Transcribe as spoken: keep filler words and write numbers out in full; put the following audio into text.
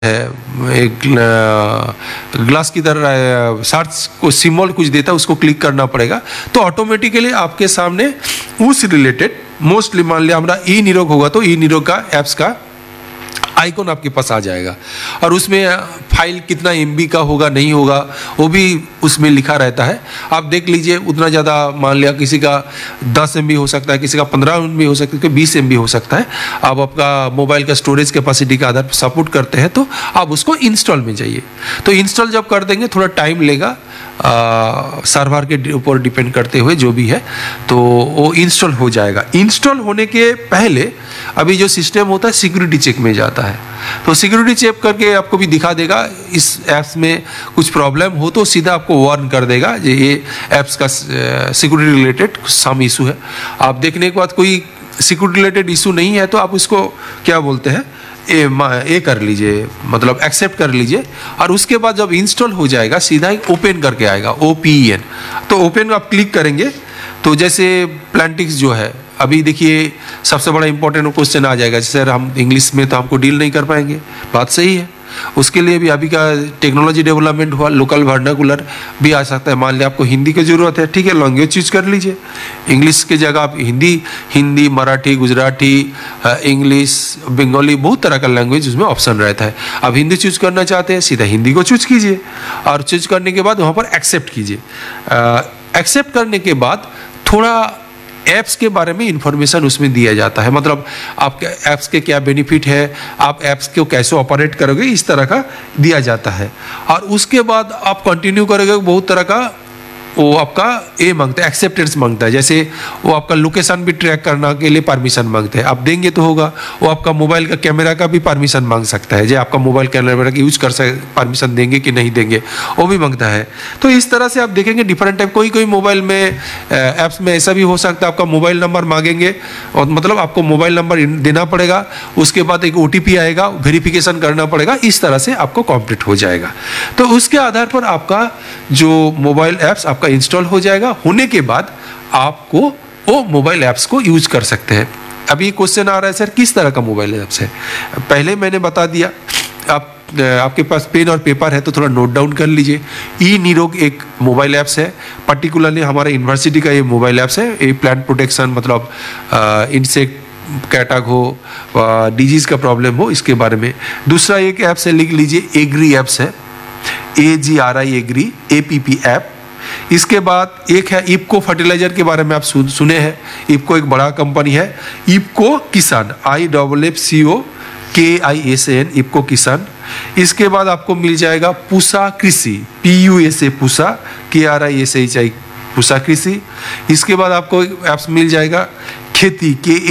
है, एक ग्लास की तरह सर्च को सिंबल कुछ देता है, उसको क्लिक करना पड़ेगा। तो ऑटोमेटिकली आपके सामने उस रिलेटेड मोस्टली मान लिया हमारा ई निरोग होगा तो ई निरोग का ऐप्स का आइकॉन आपके पास आ जाएगा और उसमें फाइल कितना एमबी का होगा नहीं होगा वो भी उसमें लिखा रहता है। आप देख लीजिए उतना ज़्यादा, मान लिया किसी का दस एमबी हो सकता है, किसी का पंद्रह एमबी हो सकता है, किसी का बीस एमबी हो सकता है। आप आपका मोबाइल का स्टोरेज कैपेसिटी के आधार पर सपोर्ट करते हैं तो आप उसको इंस्टॉल में जाइए। तो इंस्टॉल जब कर देंगे थोड़ा टाइम लेगा, सर्वर के ऊपर डिपेंड करते हुए जो भी है, तो वो इंस्टॉल हो जाएगा। इंस्टॉल होने के पहले अभी जो सिस्टम होता है सिक्योरिटी चेक में जाता है, तो सिक्योरिटी चेक करके आपको भी दिखा देगा इस ऐप्स में कुछ प्रॉब्लम हो तो सीधा आपको वार्न कर देगा ये ऐप्स का सिक्योरिटी रिलेटेड सम इशू है। आप देखने के बाद कोई सिक्योरिटी रिलेटेड इशू नहीं है तो आप उसको क्या बोलते हैं ए, ए कर लीजिए, मतलब एक्सेप्ट कर लीजिए। और उसके बाद जब इंस्टॉल हो जाएगा सीधा एक ओपन करके आएगा, ओ पी ई एन। तो ओपन आप क्लिक करेंगे तो जैसे प्लांटिक्स जो है, अभी देखिए सबसे बड़ा इंपॉर्टेंट क्वेश्चन आ जाएगा, जैसे हम इंग्लिश में तो हमको डील नहीं कर पाएंगे, बात सही है। उसके लिए भी अभी का टेक्नोलॉजी डेवलपमेंट हुआ, लोकल वर्नाकुलर भी आ सकता है। मान लिया आपको हिंदी की ज़रूरत है, ठीक है, लैंग्वेज चूज कर लीजिए। इंग्लिश की जगह आप हिंदी हिंदी मराठी, गुजराती, इंग्लिश, बंगाली, बहुत तरह का लैंग्वेज उसमें ऑप्शन रहता है। आप हिंदी चूज करना चाहते हैं सीधा हिंदी को चूज कीजिए और चूज करने के बाद वहाँ पर एक्सेप्ट कीजिए। एक्सेप्ट करने के बाद थोड़ा ऐप्स के बारे में इंफॉर्मेशन उसमें दिया जाता है, मतलब आपके ऐप्स के क्या बेनिफिट है, आप ऐप्स को कैसे ऑपरेट करोगे, इस तरह का दिया जाता है। और उसके बाद आप कंटिन्यू करोगे, बहुत तरह का वो आपका ए मांगता है, एक्सेप्टेंस मांगता है। जैसे वो आपका लोकेशन भी ट्रैक करने के लिए परमिशन मांगते हैं, आप देंगे तो होगा। वो आपका मोबाइल का कैमरा का भी परमिशन मांग सकता है, जो आपका मोबाइल कैमरा का यूज कर सक परमिशन देंगे कि नहीं देंगे वो भी मांगता है। तो इस तरह से आप देखेंगे डिफरेंट टाइप, कोई कोई मोबाइल में ऐप्स में ऐसा भी हो सकता है आपका मोबाइल नंबर मांगेंगे और मतलब आपको मोबाइल नंबर देना पड़ेगा, उसके बाद एक ओ टी पी आएगा, वेरिफिकेशन करना पड़ेगा, इस तरह से आपको कंप्लीट हो जाएगा। तो उसके आधार पर आपका जो मोबाइल ऐप्स का इंस्टॉल हो जाएगा। होने के बाद आपको वो मोबाइल ऐप्स को यूज कर सकते हैं। अभी क्वेश्चन आ रहा है सर किस तरह का मोबाइल ऐप्स है, पहले मैंने बता दिया। आप आपके पास पेन और पेपर है तो थोड़ा नोट डाउन कर लीजिए। ई निरोग एक मोबाइल ऐप्स है, पर्टिकुलरली हमारे यूनिवर्सिटी का ये मोबाइल ऐप्स है। ये प्लांट प्रोटेक्शन, मतलब इंसेक्ट कैटक हो, डिजीज का प्रॉब्लम हो, इसके बारे में। दूसरा एक ऐप्स है, लिख लीजिए, एग्री ऐप्स है, ए जी are I agree, A P P app. इसके बाद एक है इफको फर्टिलाइजर के बारे में आप सुने हैं, इफको एक बड़ा कंपनी है, इफको किसान, आई डबल एफ सी ओ के आई एस एन, इफको किसान। इसके बाद आपको मिल जाएगा पूसा कृषि, P U S A Pusa, के are I S H I, Pusa कृषि। इसके बाद आपको ऐप्स मिल जाएगा खेती, के